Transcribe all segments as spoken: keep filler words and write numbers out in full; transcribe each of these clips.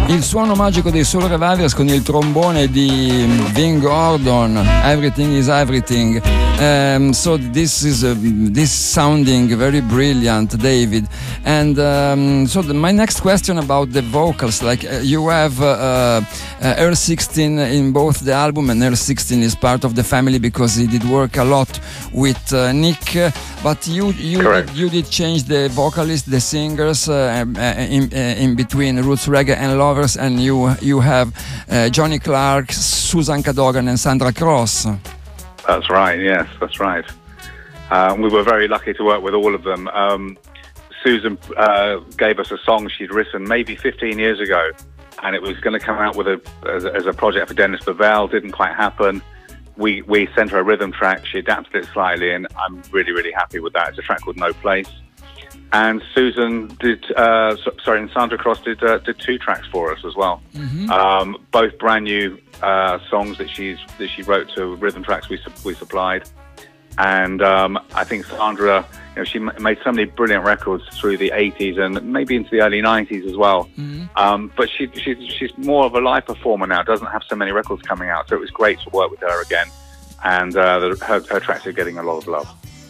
Il suono magico dei Soul Revivers con il trombone di Vin Gordon, Everything is Everything. Um, so this is uh, this sounding very brilliant, David. And um, so the, my next question about the vocals, like uh, you have uh, uh, Earl sixteen in both the album, and Earl sixteen is part of the family because he did work a lot with uh, Nick. But you you did, you did change the vocalist, the singers uh, in, in between Roots Reggae and Lovers, and you you have uh, Johnny Clark, Susan Cadogan, and Sandra Cross. That's right. Yes, that's right. Uh, we were very lucky to work with all of them. Um, Susan uh, gave us a song she'd written maybe fifteen years ago, and it was going to come out with a as, a as a project for Dennis Bovell. Didn't quite happen. We we sent her a rhythm track. She adapted it slightly, and I'm really really happy with that. It's a track called No Place. And Susan did, uh, so, sorry, and Sandra Cross did uh, did two tracks for us as well. Mm-hmm. Um, both brand new uh, songs that she's that she wrote to rhythm tracks we we supplied. And um, I think Sandra, you know, she m- made so many brilliant records through the eighties and maybe into the early nineties as well. Mm-hmm. Um, but she, she she's more of a live performer now. Doesn't have so many records coming out, so it was great to work with her again. And uh, the, her, her tracks are getting a lot of love.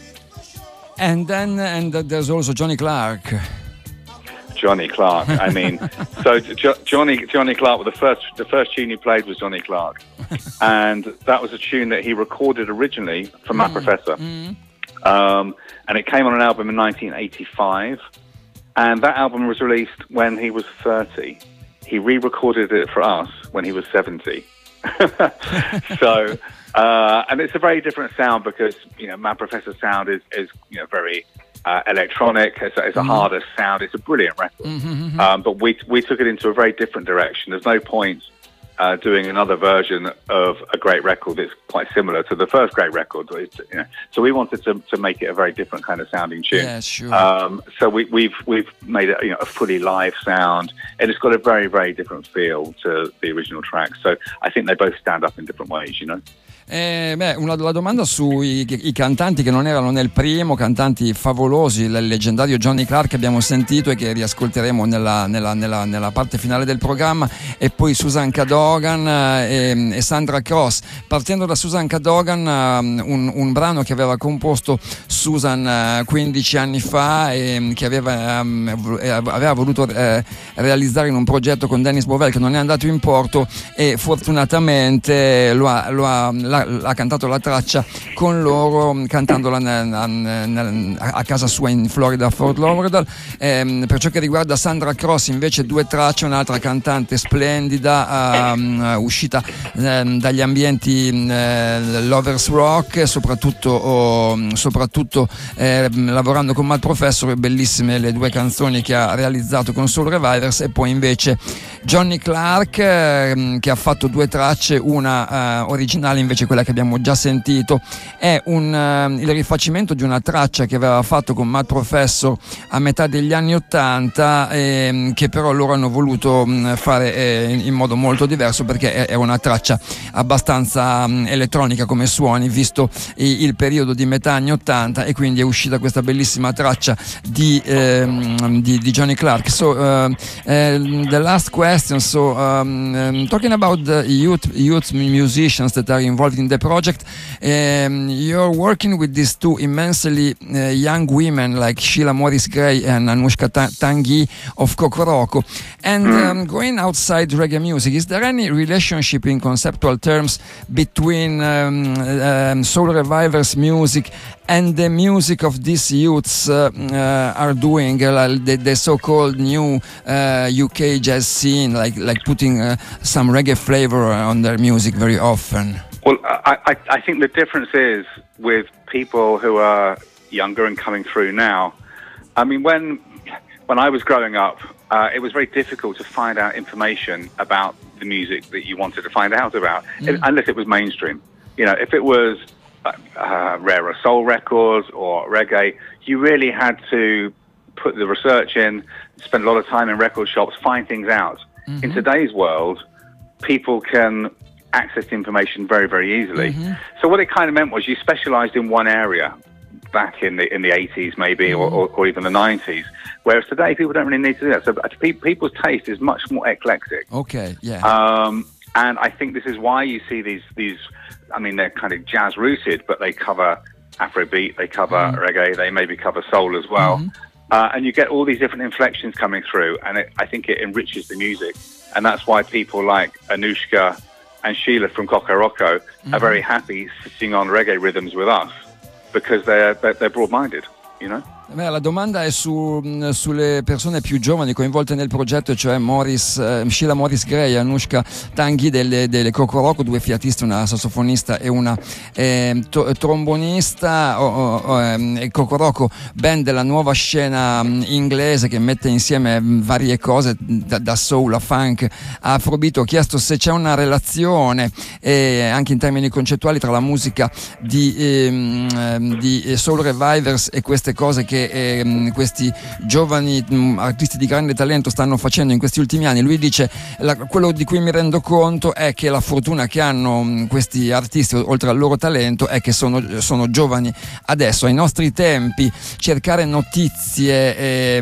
And then, and there's also Johnny Clark. Johnny Clark. I mean, so jo- Johnny Johnny Clark. Well, the first the first tune he played was Johnny Clark, and that was a tune that he recorded originally for Matt mm. Professor, mm. Um, and it came on an album in nineteen eighty-five, and that album was released when he was thirty. He re-recorded it for us when he was seventy. So, uh, and it's a very different sound because you know Matt Professor's sound is is you know very. Uh, electronic, it's a, it's a mm-hmm. harder sound. It's a brilliant record, mm-hmm. um, but we we took it into a very different direction. There's no point uh, doing another version of a great record that's quite similar to the first great record. It's, you know, so we wanted to to make it a very different kind of sounding tune. Yeah, sure. Um, so we, we've we've made it you know a fully live sound, and it's got a very very different feel to the original track. So I think they both stand up in different ways, you know. Eh, beh, una la domanda sui i cantanti che non erano nel primo, cantanti favolosi, il leggendario Johnny Clark che abbiamo sentito e che riascolteremo nella, nella, nella, nella parte finale del programma, e poi Susan Cadogan e, e Sandra Cross. Partendo da Susan Cadogan, un, un brano che aveva composto Susan quindici anni fa e che aveva, aveva voluto realizzare in un progetto con Dennis Bovell che non è andato in porto, e fortunatamente lo ha, lo ha la, ha cantato la traccia con loro, cantandola nel, nel, a casa sua in Florida, Fort Lauderdale. Eh, per ciò che riguarda Sandra Cross invece due tracce, un'altra cantante splendida, um, uscita eh, dagli ambienti eh, Lovers Rock, soprattutto, oh, soprattutto eh, lavorando con Matt Professor. Bellissime le due canzoni che ha realizzato con Soul Revivers. E poi invece Johnny Clark eh, che ha fatto due tracce, una eh, originale invece quella che abbiamo già sentito è un, uh, il rifacimento di una traccia che aveva fatto con Matt Professor a metà degli anni ottanta, eh, che però loro hanno voluto mh, fare eh, in modo molto diverso, perché è, è una traccia abbastanza mh, elettronica come suoni, visto i, il periodo di metà anni ottanta, e quindi è uscita questa bellissima traccia di, eh, di, di Johnny Clark. So uh, uh, the last question, so um, um, talking about the youth, youth musicians that are involved in the project, um, you're working with these two immensely uh, young women like Sheila Morris Gray and Anushka Tanguy of Kokoroko, and um, going outside reggae music, is there any relationship in conceptual terms between um, um, Soul Revivers music and the music of these youths uh, uh, are doing, uh, the, the so-called new uh, U K jazz scene, like like putting uh, some reggae flavor on their music very often? Well, I, I, I think the difference is with people who are younger and coming through now. I mean, when when I was growing up, uh, it was very difficult to find out information about the music that you wanted to find out about, mm. unless it was mainstream. You know, if it was uh, uh, rarer soul records or reggae, you really had to put the research in, spend a lot of time in record shops, find things out. Mm-hmm. In today's world, people can access the information very, very easily. Mm-hmm. So what it kind of meant was you specialized in one area. back in the in the eighties maybe, or, or, or even the nineties. Whereas today people don't really need to do that. So people's taste is much more eclectic. Okay, yeah. Um, and I think this is why you see these these. I mean, they're kind of jazz rooted, but they cover Afrobeat, they cover mm. reggae, they maybe cover soul as well. Mm-hmm. Uh, and you get all these different inflections coming through, and it, I think it enriches the music. And that's why people like Anushka and Sheila from Kokoroko mm-hmm. are very happy sitting on reggae rhythms with us, because they're, they're, they're broad-minded, you know? Beh, la domanda è su, sulle persone più giovani coinvolte nel progetto, cioè Morris, eh, Sheila Morris Gray e Anushka Tanguy delle, delle Kokoroko, due fiatisti, una sassofonista e una eh, to, trombonista. O, o, eh, Kokoroko, band della nuova scena mh, inglese che mette insieme mh, varie cose da, da soul a funk a afrobeat. Ho chiesto se c'è una relazione eh, anche in termini concettuali tra la musica di, eh, di Soul Revivers e queste cose che Eh, questi giovani mh, artisti di grande talento stanno facendo in questi ultimi anni. Lui dice: la, quello di cui mi rendo conto è che la fortuna che hanno mh, questi artisti, oltre al loro talento, è che sono, sono giovani adesso. Ai nostri tempi cercare notizie eh,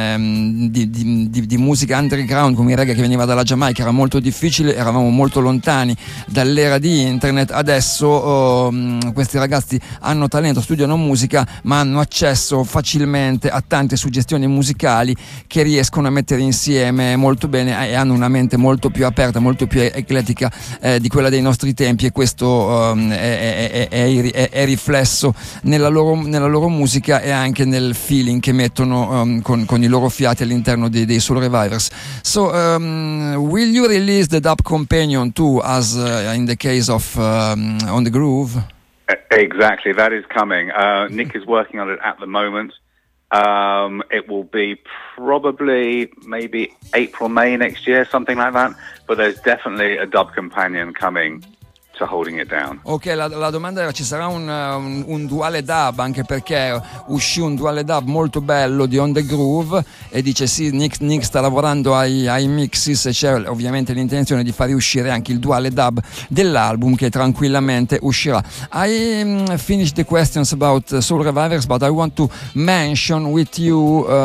mh, di, di, di, di musica underground come il reggae che veniva dalla Giamaica era molto difficile, eravamo molto lontani dall'era di internet. Adesso oh, mh, questi ragazzi hanno talento, studiano musica, ma hanno accesso facilmente a tante suggestioni musicali che riescono a mettere insieme molto bene e hanno una mente molto più aperta, molto più eclettica eh, di quella dei nostri tempi, e questo um, è, è, è, è, è riflesso nella loro, nella loro musica e anche nel feeling che mettono um, con, con i loro fiati all'interno dei, dei Soul Revivers. So um, will you release the Dub Companion too, as uh, in the case of um, On the Groove? Exactly, that is coming. Uh, Nick is working on it at the moment. Um, it will be probably maybe April, May next year, something like that. But there's definitely a dub companion coming to Holding It Down. Ok, la, la domanda era: ci sarà un, un, un duale dub, anche perché uscì un duale dub molto bello di On The Groove, e dice sì, Nick, Nick sta lavorando ai, ai mixes e c'è ovviamente l'intenzione di fare uscire anche il duale dub dell'album, che tranquillamente uscirà. I um, finished the questions about uh, Soul Revivers, but I want to mention with you uh,